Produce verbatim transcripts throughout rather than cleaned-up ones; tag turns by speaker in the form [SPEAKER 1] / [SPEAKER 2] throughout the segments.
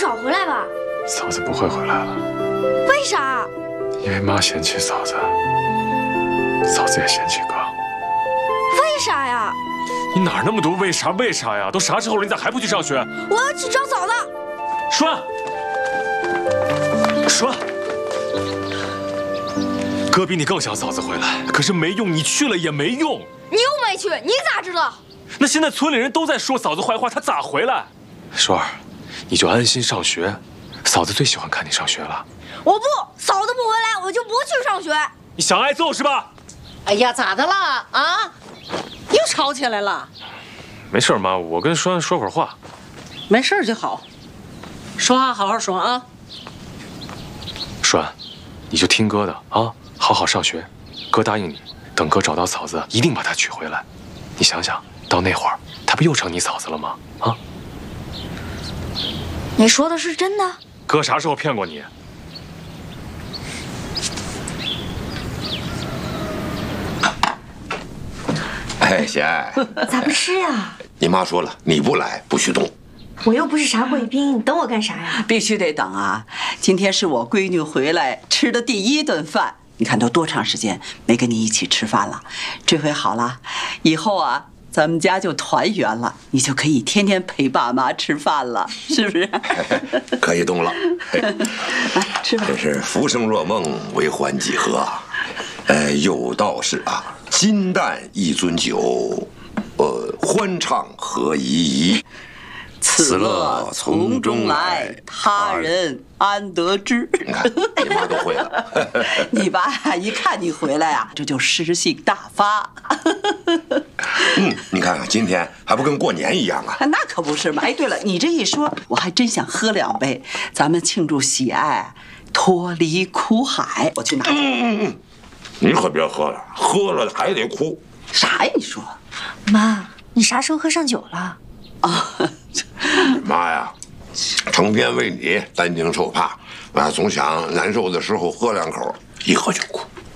[SPEAKER 1] 少回来吧？
[SPEAKER 2] 嫂子不会回来了。
[SPEAKER 1] 为啥？
[SPEAKER 2] 因为妈嫌弃嫂子，嫂子也嫌弃哥。
[SPEAKER 1] 为啥呀？
[SPEAKER 2] 你哪那么多为啥为啥呀？都啥时候了，你咋还不去上学？
[SPEAKER 1] 我要去找嫂子。
[SPEAKER 2] 说，说。哥比你更想嫂子回来，可是没用，你去了也没用。
[SPEAKER 1] 你又没去，你咋知道？
[SPEAKER 2] 那现在村里人都在说嫂子坏话，她咋回来？双儿，你就安心上学，嫂子最喜欢看你上学了。
[SPEAKER 1] 我不，嫂子不回来，我就不去上学。
[SPEAKER 2] 你想挨揍是吧？
[SPEAKER 3] 哎呀，咋的了啊？又吵起来了？
[SPEAKER 2] 没事，妈，我跟双说会儿话。
[SPEAKER 3] 没事就好，说话好好说啊。
[SPEAKER 2] 双，你就听哥的啊，好好上学。哥答应你，等哥找到嫂子，一定把她娶回来。你想想，到那会儿，她不又成你嫂子了吗？啊？
[SPEAKER 1] 你说的是真的？
[SPEAKER 2] 哥啥时候骗过你？
[SPEAKER 4] 哎，贤爱，
[SPEAKER 5] 咋不吃呀？
[SPEAKER 4] 你妈说了，你不来不许动。
[SPEAKER 5] 我又不是啥贵宾，你等我干啥呀？
[SPEAKER 6] 必须得等啊！今天是我闺女回来吃的第一顿饭，你看都多长时间没跟你一起吃饭了？这回好了，以后啊，咱们家就团圆了，你就可以天天陪爸妈吃饭了，是不是？
[SPEAKER 4] 可以动了。
[SPEAKER 6] 来吃吧。
[SPEAKER 4] 真是浮生若梦，为欢几何啊！呃，有道是啊，金蛋一樽酒，呃，欢畅何宜宜。
[SPEAKER 6] 此乐从中来，他人安得知？
[SPEAKER 4] 你看，你妈都会了。
[SPEAKER 6] 你爸一看你回来啊，这就诗性大发。
[SPEAKER 4] 嗯，你看看今天还不跟过年一样啊？
[SPEAKER 6] 那可不是嘛！哎，对了，你这一说，我还真想喝两杯，咱们庆祝喜爱脱离苦海。我去拿。
[SPEAKER 4] 嗯嗯嗯，你可别喝了，喝了还得哭。
[SPEAKER 6] 啥呀？你说？
[SPEAKER 5] 妈，你啥时候喝上酒了？
[SPEAKER 6] 啊，
[SPEAKER 4] 妈呀，成天为你担惊受怕，啊，总想难受的时候喝两口，一喝就哭。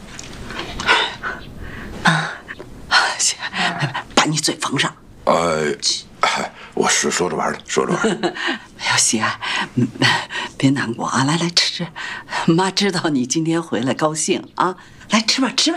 [SPEAKER 6] 妈，把你嘴缝上。
[SPEAKER 4] 呃，我是说着玩的，说着玩的。
[SPEAKER 6] 哎呦，喜爱，别难过啊，来来吃吃。妈知道你今天回来高兴啊，来吃吧吃吧。